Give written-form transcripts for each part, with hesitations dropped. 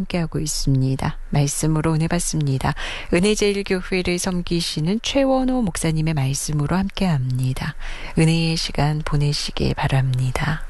함께하고 있습니다. 말씀으로 은혜 받습니다. 은혜제일교회를 섬기시는 최원호 목사님의 말씀으로 함께합니다. 은혜의 시간 보내시길 바랍니다.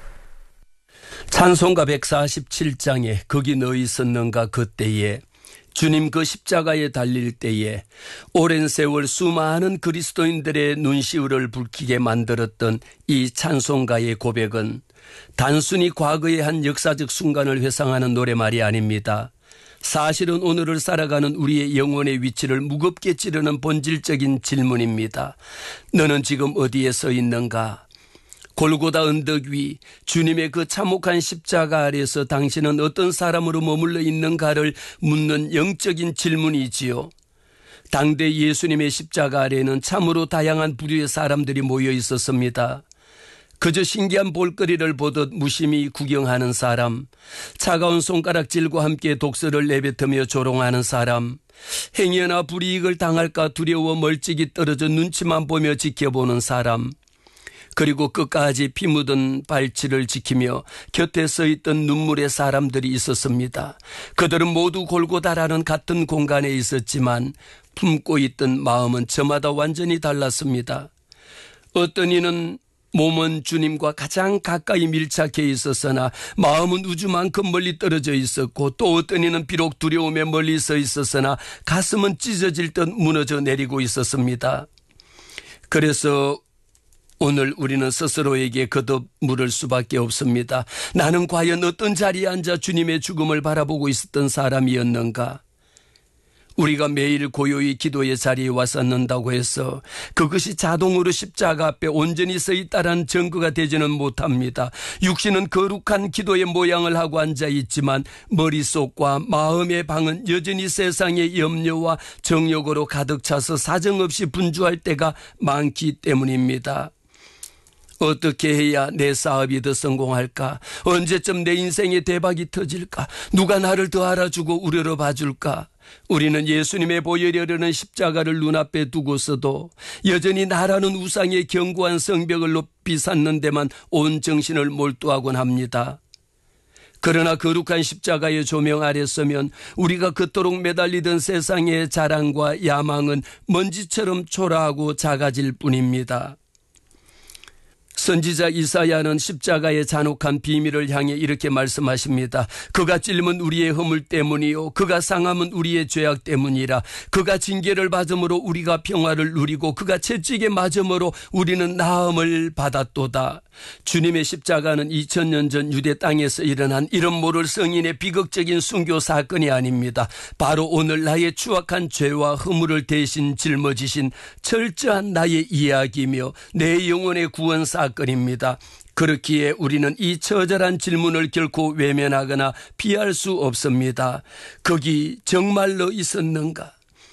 찬송가 147장에 거기 너 있었는가 그때에 주님 그 십자가에 달릴 때에 오랜 세월 수많은 그리스도인들의 눈시울을 붉히게 만들었던 이 찬송가의 고백은 단순히 과거의 한 역사적 순간을 회상하는 노래말이 아닙니다. 사실은 오늘을 살아가는 우리의 영혼의 위치를 무겁게 찌르는 본질적인 질문입니다. 너는 지금 어디에 서 있는가? 골고다 언덕 위 주님의 그 참혹한 십자가 아래서 당신은 어떤 사람으로 머물러 있는가를 묻는 영적인 질문이지요. 당대 예수님의 십자가 아래에는 참으로 다양한 부류의 사람들이 모여 있었습니다. 그저 신기한 볼거리를 보듯 무심히 구경하는 사람, 차가운 손가락질과 함께 독서를 내뱉으며 조롱하는 사람, 행여나 불이익을 당할까 두려워 멀찍이 떨어져 눈치만 보며 지켜보는 사람, 그리고 끝까지 피 묻은 발치를 지키며 곁에 서 있던 눈물의 사람들이 있었습니다. 그들은 모두 골고다라는 같은 공간에 있었지만 품고 있던 마음은 저마다 완전히 달랐습니다. 어떤 이는 몸은 주님과 가장 가까이 밀착해 있었으나 마음은 우주만큼 멀리 떨어져 있었고, 또 어떤 이는 비록 두려움에 멀리 서 있었으나 가슴은 찢어질 듯 무너져 내리고 있었습니다. 그래서 오늘 우리는 스스로에게 거듭 물을 수밖에 없습니다. 나는 과연 어떤 자리에 앉아 주님의 죽음을 바라보고 있었던 사람이었는가? 우리가 매일 고요히 기도의 자리에 왔었는다고 해서 그것이 자동으로 십자가 앞에 온전히 서 있다라는 증거가 되지는 못합니다. 육신은 거룩한 기도의 모양을 하고 앉아있지만 머릿속과 마음의 방은 여전히 세상의 염려와 정욕으로 가득 차서 사정없이 분주할 때가 많기 때문입니다. 어떻게 해야 내 사업이 더 성공할까? 언제쯤 내 인생의 대박이 터질까? 누가 나를 더 알아주고 우러러 봐줄까? 우리는 예수님의 보혈이라는 십자가를 눈앞에 두고서도 여전히 나라는 우상의 견고한 성벽을 높이 쌓는 데만 온 정신을 몰두하곤 합니다. 그러나 거룩한 십자가의 조명 아래 서면 우리가 그토록 매달리던 세상의 자랑과 야망은 먼지처럼 초라하고 작아질 뿐입니다. 선지자 이사야는 십자가의 잔혹한 비밀을 향해 이렇게 말씀하십니다. 그가 찔림은 우리의 허물 때문이요 그가 상함은 우리의 죄악 때문이라. 그가 징계를 받음으로 우리가 평화를 누리고 그가 채찍에 맞음으로 우리는 나음을 받았도다. 주님의 십자가는 2000년 전 유대 땅에서 일어난 이름 모를 성인의 비극적인 순교 사건이 아닙니다. 바로 오늘 나의 추악한 죄와 허물을 대신 짊어지신 철저한 나의 이야기이며 내 영혼의 구원 사건입니다. 그렇기에 우리는 이 처절한 질문을 결코 외면하거나 피할 수 없습니다. 거기 정말로 있었는가?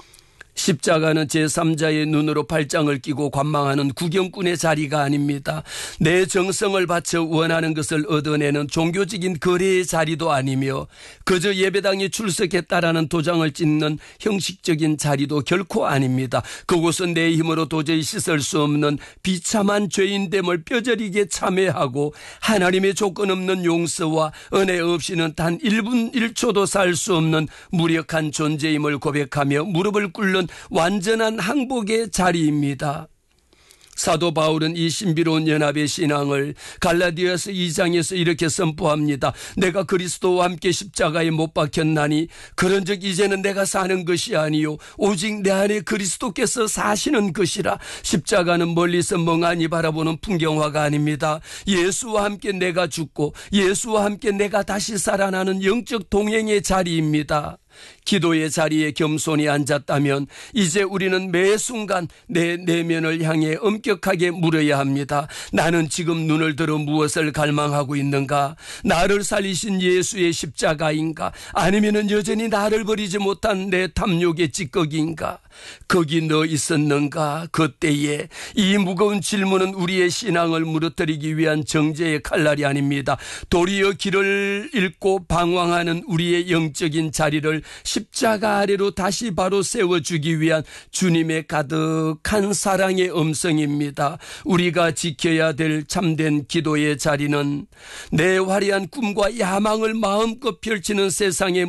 십자가는 제3자의 눈으로 팔짱을 끼고 관망하는 구경꾼의 자리가 아닙니다. 내 정성을 바쳐 원하는 것을 얻어내는 종교적인 거래의 자리도 아니며 그저 예배당에 출석했다라는 도장을 찍는 형식적인 자리도 결코 아닙니다. 그곳은 내 힘으로 도저히 씻을 수 없는 비참한 죄인됨을 뼈저리게 참회하고 하나님의 조건 없는 용서와 은혜 없이는 단 1분 1초도 살 수 없는 무력한 존재임을 고백하며 무릎을 꿇는 완전한 항복의 자리입니다. 사도 바울은 이 신비로운 연합의 신앙을 갈라디아서 2장에서 이렇게 선포합니다. 내가 그리스도와 함께 십자가에 못 박혔나니 그런즉 이제는 내가 사는 것이 아니요 오직 내 안에 그리스도께서 사시는 것이라. 십자가는 멀리서 멍하니 바라보는 풍경화가 아닙니다. 예수와 함께 내가 죽고 예수와 함께 내가 다시 살아나는 영적 동행의 자리입니다. 기도의 자리에 겸손히 앉았다면 이제 우리는 매 순간 내 내면을 향해 엄격하게 물어야 합니다. 나는 지금 눈을 들어 무엇을 갈망하고 있는가? 나를 살리신 예수의 십자가인가? 아니면 여전히 나를 버리지 못한 내 탐욕의 찌꺼기인가? 거기 너 있었는가? 그때에 이 무거운 질문은 우리의 신앙을 무너뜨리기 위한 정죄의 칼날이 아닙니다. 도리어 길을 잃고 방황하는 우리의 영적인 자리를 십자가 아래로 다시 바로 세워주기 위한 주님의 가득한 사랑의 음성입니다. 우리가 지켜야 될 참된 기도의 자리는 내 화려한 꿈과 야망을 마음껏 펼치는 세상의